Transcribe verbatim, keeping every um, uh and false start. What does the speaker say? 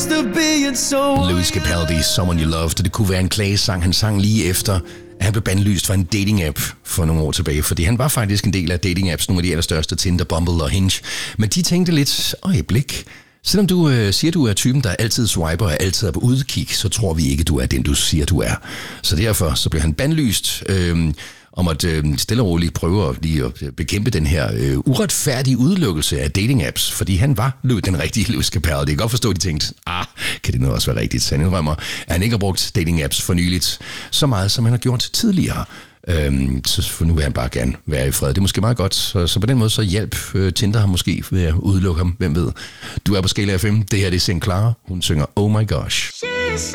Lewis Capaldi, Someone You Loved. Det kunne være en klagesang, han sang lige efter, at han blev bandlyst fra en dating-app for nogle år tilbage, fordi han var faktisk en del af dating-apps, nogle af de allerstørste, Tinder, Bumble og Hinge. Men de tænkte lidt, øjeblik, selvom du øh, siger, du er typen, der altid swiper og altid er på udkig, så tror vi ikke, du er den, du siger, du er. Så derfor så blev han bandlyst, øh, om at øh, stille og roligt prøve at, lige at bekæmpe den her øh, uretfærdige udelukkelse af dating-apps, fordi han var den rigtige Lewis Capaldi. Jeg kan godt forstå, at de tænkte, ah, kan det nu også være rigtigt? Så han indrømmer, at han ikke har brugt dating-apps for nyligt så meget, som han har gjort tidligere. Øhm, så for nu vil han bare gerne være i fred. Det er måske meget godt, så, så på den måde så hjælp øh, Tinder ham måske ved at udelukke ham, hvem ved. Du er på Skala F M, det her det er Sinclair, hun synger Oh My Gosh.